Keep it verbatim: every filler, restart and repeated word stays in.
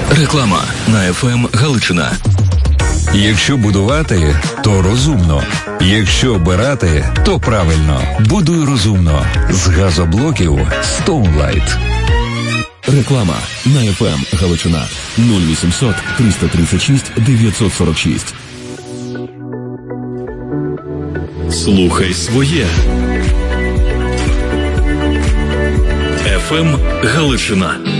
Реклама на еф ем Галичина. Якщо будувати, то розумно. Якщо обирати, то правильно. Будуй розумно. З газоблоків Stoneline. Реклама на еф ем Галичина. нуль вісімсот триста тридцять шість дев'ятсот сорок шість. Слухай своє. еф ем Галичина.